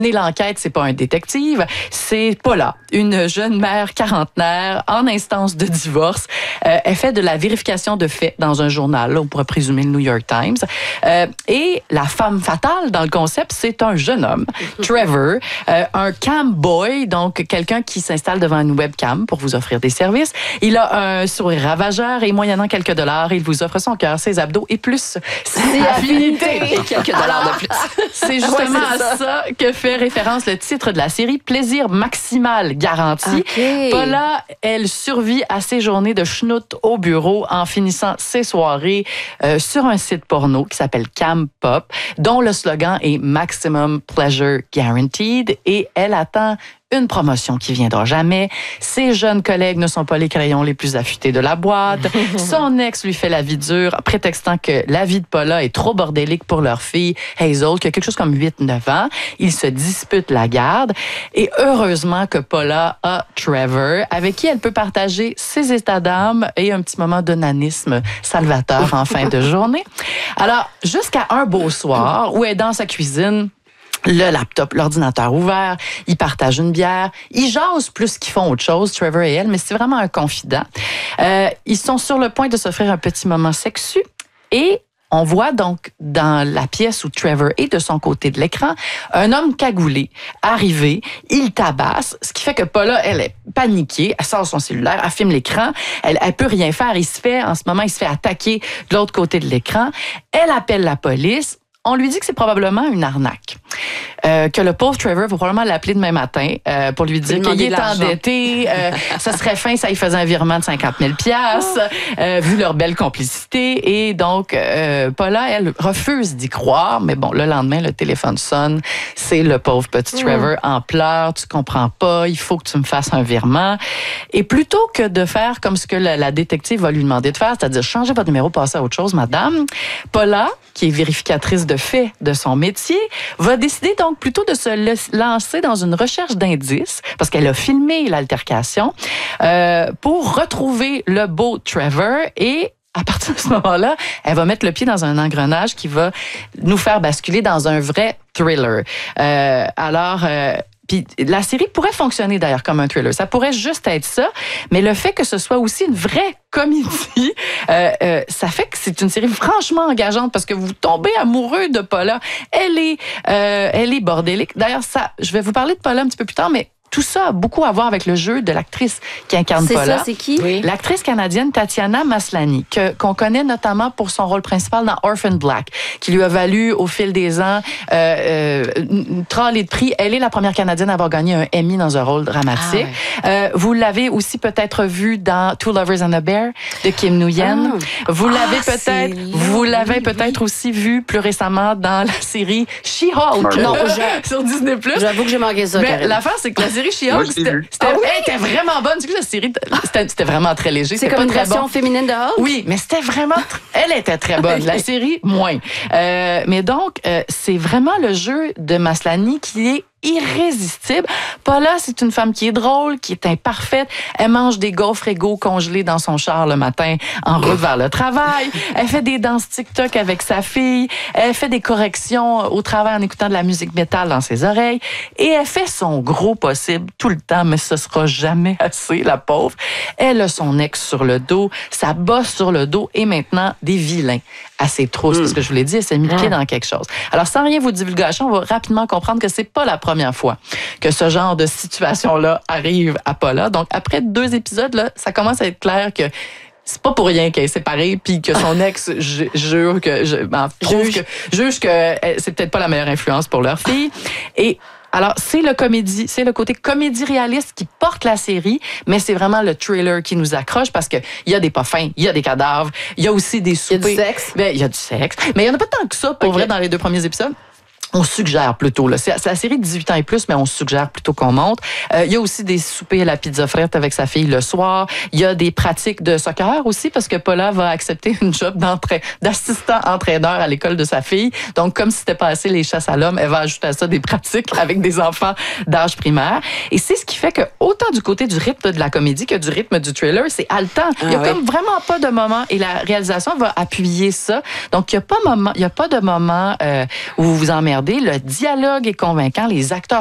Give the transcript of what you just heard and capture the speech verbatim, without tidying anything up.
l'enquête, c'est pas un détective, c'est Paula, une jeune mère quarantenaire en instance de divorce. Euh, elle fait de la vérification de faits dans un journal, là, on pourrait présumer le New York Times. Euh, et la femme fatale dans le concept, c'est un jeune homme, Trevor, euh, un cam boy, donc quelqu'un qui s'installe devant une webcam pour vous offrir des services. Il a un sourire ravageur et moyennant quelques dollars, il vous offre son cœur, ses abdos et plus ses affinités. Quelques dollars de plus. C'est justement ouais, c'est à ça. ça que fait référence le titre de la série, Plaisir maximal garanti. Okay. Paula, elle survit à ses journées de schnout au bureau en finissant ses soirées euh, sur un site porno qui s'appelle Cam Pop, dont le slogan est Maximum Pleasure Guaranteed, et elle attend une promotion qui viendra jamais. Ses jeunes collègues ne sont pas les crayons les plus affûtés de la boîte. Son ex lui fait la vie dure, prétextant que la vie de Paula est trop bordélique pour leur fille, Hazel, qui a quelque chose comme huit neuf ans. Ils se disputent la garde. Et heureusement que Paula a Trevor, avec qui elle peut partager ses états d'âme et un petit moment d'onanisme salvateur en fin de journée. Alors, jusqu'à un beau soir où elle est dans sa cuisine, le laptop, l'ordinateur ouvert, ils partagent une bière, ils jasent plus qu'ils font autre chose, Trevor et elle, mais c'est vraiment un confident. Euh, ils sont sur le point de s'offrir un petit moment sexu et on voit donc dans la pièce où Trevor est de son côté de l'écran, un homme cagoulé arriver, il tabasse, ce qui fait que Paula, elle est paniquée, elle sort son cellulaire, elle filme l'écran, elle, elle peut rien faire, il se fait, en ce moment, il se fait attaquer de l'autre côté de l'écran, elle appelle la police. On lui dit que c'est probablement une arnaque. Euh, que le pauvre Trevor va probablement l'appeler demain matin euh, pour lui dire qu'il est endetté. Euh, ça serait fin, ça lui faisait un virement de cinquante mille piastres, euh, vu leur belle complicité. Et donc, euh, Paula, elle refuse d'y croire. Mais bon, le lendemain, le téléphone sonne. C'est le pauvre petit Trevor mmh. en pleurs. Tu comprends pas. Il faut que tu me fasses un virement. Et plutôt que de faire comme ce que la, la détective va lui demander de faire, c'est-à-dire changer votre numéro, passer à autre chose, madame, Paula, qui est vérificatrice de faits de son métier, va décider donc plutôt de se lancer dans une recherche d'indices, parce qu'elle a filmé l'altercation, euh, pour retrouver le beau Trevor et à partir de ce moment-là, elle va mettre le pied dans un engrenage qui va nous faire basculer dans un vrai thriller. Euh, alors... Euh, Puis la série pourrait fonctionner d'ailleurs comme un thriller. Ça pourrait juste être ça, mais le fait que ce soit aussi une vraie comédie, euh, euh, ça fait que c'est une série franchement engageante parce que vous tombez amoureux de Paula. Elle est, euh, elle est bordélique. D'ailleurs, ça, je vais vous parler de Paula un petit peu plus tard, mais tout ça a beaucoup à voir avec le jeu de l'actrice qui incarne c'est Paula. C'est ça, c'est qui? Oui. L'actrice canadienne Tatiana Maslany, que, qu'on connaît notamment pour son rôle principal dans Orphan Black, qui lui a valu au fil des ans euh, euh, une tralée de prix. Elle est la première Canadienne à avoir gagné un Emmy dans un rôle dramatique. Ah ouais. euh, vous l'avez aussi peut-être vu dans Two Lovers and a Bear de Kim Nguyen. Ah. Vous l'avez ah, peut-être, vous l'avez oui, peut-être oui. aussi vu plus récemment dans la série She-Hulk. Non, je, sur Disney plus. J'avoue que j'ai manqué ça. Mais l'affaire, c'est que la série She-Hulk, c'était, c'était, ah oui? elle était vraiment bonne. Tu sais que la série, c'était, c'était vraiment très léger. C'est c'était comme pas une très version bon. féminine de Hulk? Oui, mais c'était vraiment... Elle était très bonne. La série, moins. Euh, mais donc, euh, c'est vraiment le jeu de Maslany qui est irrésistible. Paula, c'est une femme qui est drôle, qui est imparfaite. Elle mange des gaufres égaux congelés dans son char le matin en route vers le travail. Elle fait des danses TikTok avec sa fille. Elle fait des corrections au travail en écoutant de la musique métal dans ses oreilles. Et elle fait son gros possible tout le temps, mais ce sera jamais assez, la pauvre. Elle a son ex sur le dos, sa bosse sur le dos et maintenant des vilains à ses trousses. Mm. Parce que je vous l'ai dit, elle s'est mis le pied dans quelque chose. Alors, sans rien vous divulgation, on va rapidement comprendre que c'est pas la première fois que ce genre de situation-là arrive à Paula. Donc, après deux épisodes, là, ça commence à être clair que c'est pas pour rien qu'elle est séparée, puis que son ex ju- jure que, je, ben, trouve juge. que, juge que c'est peut-être pas la meilleure influence pour leur fille. Et alors, c'est le comédie, c'est le côté comédie réaliste qui porte la série, mais c'est vraiment le thriller qui nous accroche parce que il y a des pas fins, il y a des cadavres, il y a aussi des soupers. Il y a du sexe. Ben, il y a du sexe. Mais il y en a pas tant que ça, pour okay. vrai, dans les deux premiers épisodes. On suggère plutôt. Là. C'est, c'est la série de dix-huit ans et plus, mais on suggère plutôt qu'on monte. Euh, il y a aussi des soupers à la pizza frette avec sa fille le soir. Il y a des pratiques de soccer aussi, parce que Paula va accepter une job d'assistant entraîneur à l'école de sa fille. Donc, comme si c'était pas assez les chasses à l'homme, elle va ajouter à ça des pratiques avec des enfants d'âge primaire. Et c'est ce qui fait que, autant du côté du rythme de la comédie que du rythme du thriller, c'est haletant. Ah, il y a oui. comme vraiment pas de moment, et la réalisation va appuyer ça. Donc, il y a pas moment, il y a pas de moment euh, où vous vous emmerdez. regarder. Le dialogue est convaincant, les acteurs